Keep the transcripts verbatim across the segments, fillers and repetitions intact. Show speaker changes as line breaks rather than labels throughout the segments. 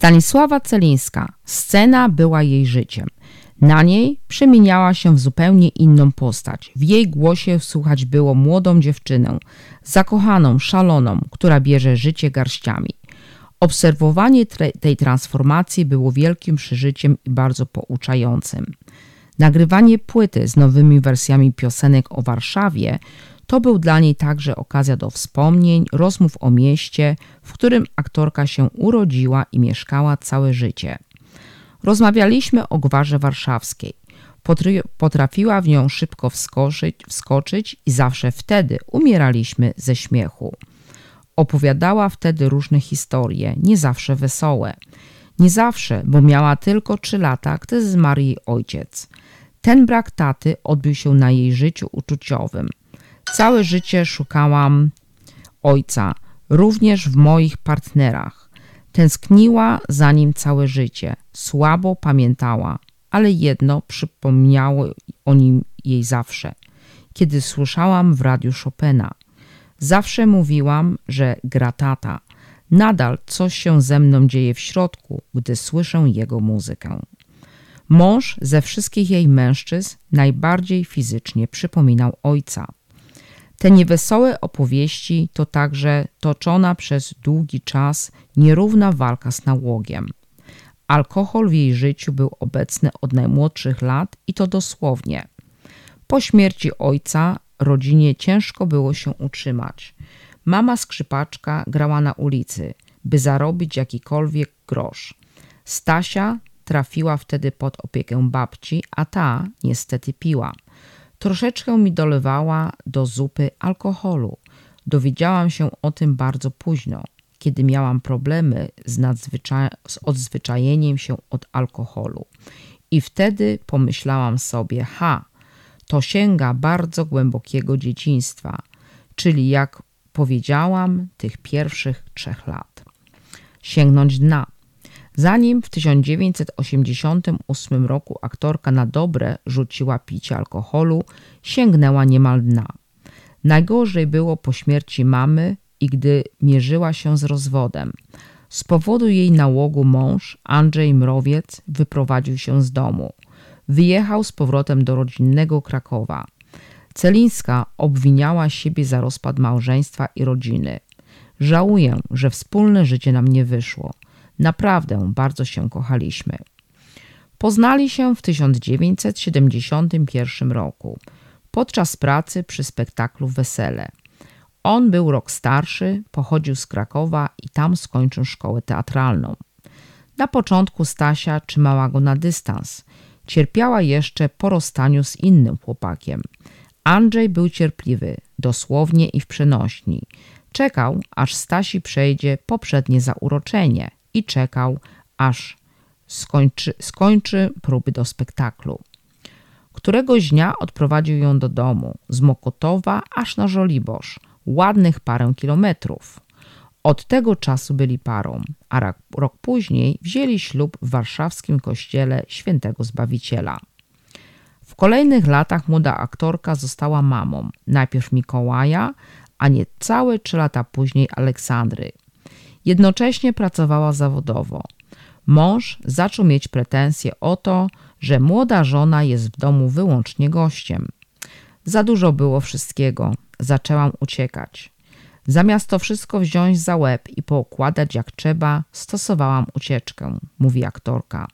Stanisława Celińska. Scena była jej życiem. Na niej przemieniała się w zupełnie inną postać. W jej głosie słychać było młodą dziewczynę, zakochaną, szaloną, która bierze życie garściami. Obserwowanie tej transformacji było wielkim przeżyciem i bardzo pouczającym. Nagrywanie płyty z nowymi wersjami piosenek o Warszawie to był dla niej także okazja do wspomnień, rozmów o mieście, w którym aktorka się urodziła i mieszkała całe życie. Rozmawialiśmy o gwarze warszawskiej. Potrafiła w nią szybko wskoczyć, wskoczyć i zawsze wtedy umieraliśmy ze śmiechu. Opowiadała wtedy różne historie, nie zawsze wesołe. Nie zawsze, bo miała tylko trzy lata, gdy zmarł jej ojciec. Ten brak taty odbił się na jej życiu uczuciowym. Całe życie szukałam ojca, również w moich partnerach. Tęskniła za nim całe życie. Słabo pamiętała, ale jedno przypomniało o nim jej zawsze. Kiedy słyszałam w radiu Chopina, zawsze mówiłam, że gra tata. Nadal coś się ze mną dzieje w środku, gdy słyszę jego muzykę. Mąż ze wszystkich jej mężczyzn najbardziej fizycznie przypominał ojca. Te niewesołe opowieści to także toczona przez długi czas nierówna walka z nałogiem. Alkohol w jej życiu był obecny od najmłodszych lat i to dosłownie. Po śmierci ojca rodzinie ciężko było się utrzymać. Mama skrzypaczka grała na ulicy, by zarobić jakikolwiek grosz. Stasia trafiła wtedy pod opiekę babci, a ta niestety piła. Troszeczkę mi dolewała do zupy alkoholu. Dowiedziałam się o tym bardzo późno, kiedy miałam problemy z, nadzwyczaj- z odzwyczajeniem się od alkoholu. I wtedy pomyślałam sobie, ha, to sięga bardzo głębokiego dzieciństwa, czyli jak powiedziałam, tych pierwszych trzech lat. Sięgnąć dna. Zanim w tysiąc dziewięćset osiemdziesiątym ósmym roku aktorka na dobre rzuciła picie alkoholu, sięgnęła niemal dna. Najgorzej było po śmierci mamy i gdy mierzyła się z rozwodem. Z powodu jej nałogu mąż, Andrzej Mrowiec, wyprowadził się z domu. Wyjechał z powrotem do rodzinnego Krakowa. Celińska obwiniała siebie za rozpad małżeństwa i rodziny. Żałuję, że wspólne życie nam nie wyszło. Naprawdę bardzo się kochaliśmy. Poznali się w tysiąc dziewięćset siedemdziesiątym pierwszym roku podczas pracy przy spektaklu Wesele. On był rok starszy, pochodził z Krakowa i tam skończył szkołę teatralną. Na początku Stasia trzymała go na dystans. Cierpiała jeszcze po rozstaniu z innym chłopakiem. Andrzej był cierpliwy, dosłownie i w przenośni. Czekał, aż Stasi przejdzie poprzednie zauroczenie i czekał, aż skończy, skończy próby do spektaklu. Któregoś dnia odprowadził ją do domu, z Mokotowa aż na Żoliborz, ładnych parę kilometrów. Od tego czasu byli parą, a rok, rok później wzięli ślub w warszawskim kościele Świętego Zbawiciela. W kolejnych latach młoda aktorka została mamą, najpierw Mikołaja, a niecałe trzy lata później Aleksandry. Jednocześnie pracowała zawodowo. Mąż zaczął mieć pretensje o to, że młoda żona jest w domu wyłącznie gościem. Za dużo było wszystkiego. Zaczęłam uciekać. Zamiast to wszystko wziąć za łeb i poukładać jak trzeba, stosowałam ucieczkę, mówi aktorka.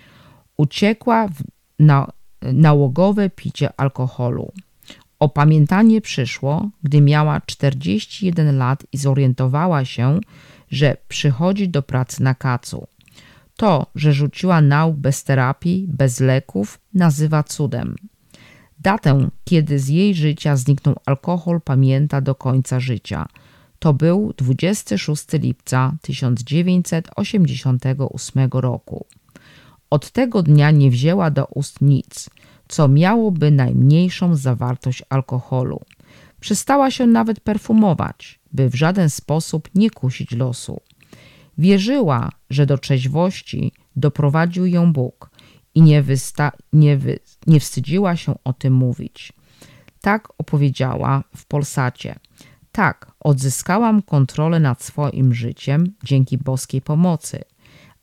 Uciekła w na, nałogowe picie alkoholu. Opamiętanie przyszło, gdy miała czterdzieści jeden lat i zorientowała się, że przychodzi do pracy na kacu. To, że rzuciła nauk bez terapii, bez leków, nazywa cudem. Datę, kiedy z jej życia zniknął alkohol, pamięta do końca życia. To był dwudziestego szóstego lipca tysiąc dziewięćset osiemdziesiątego ósmego roku. Od tego dnia nie wzięła do ust nic, co miałoby najmniejszą zawartość alkoholu. Przestała się nawet perfumować, by w żaden sposób nie kusić losu. Wierzyła, że do trzeźwości doprowadził ją Bóg i nie, wysta- nie, wy- nie wstydziła się o tym mówić. Tak opowiedziała w Polsacie. Tak, odzyskałam kontrolę nad swoim życiem dzięki boskiej pomocy,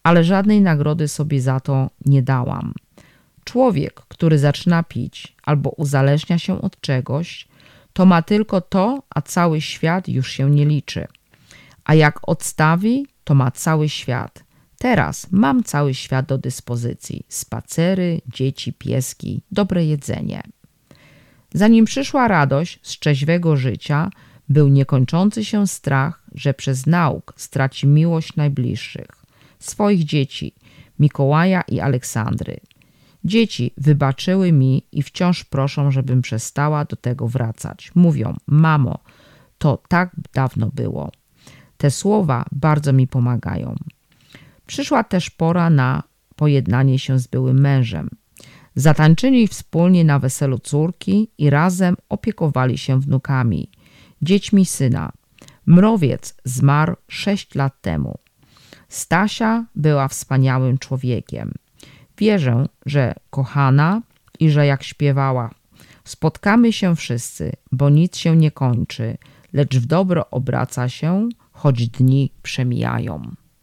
ale żadnej nagrody sobie za to nie dałam. Człowiek, który zaczyna pić albo uzależnia się od czegoś, to ma tylko to, a cały świat już się nie liczy. A jak odstawi, to ma cały świat. Teraz mam cały świat do dyspozycji. Spacery, dzieci, pieski, dobre jedzenie. Zanim przyszła radość z trzeźwego życia, był niekończący się strach, że przez nauk straci miłość najbliższych, swoich dzieci, Mikołaja i Aleksandry. Dzieci wybaczyły mi i wciąż proszą, żebym przestała do tego wracać. Mówią: mamo, to tak dawno było. Te słowa bardzo mi pomagają. Przyszła też pora na pojednanie się z byłym mężem. Zatańczyli wspólnie na weselu córki i razem opiekowali się wnukami, dziećmi syna. Mrowiec zmarł sześć lat temu. Stasia była wspaniałym człowiekiem. Wierzę, że kochana i że jak śpiewała: spotkamy się wszyscy, bo nic się nie kończy, lecz w dobro obraca się, choć dni przemijają.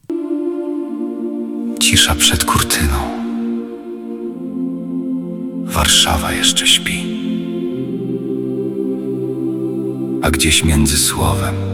Cisza przed kurtyną. Warszawa jeszcze śpi. A gdzieś między słowem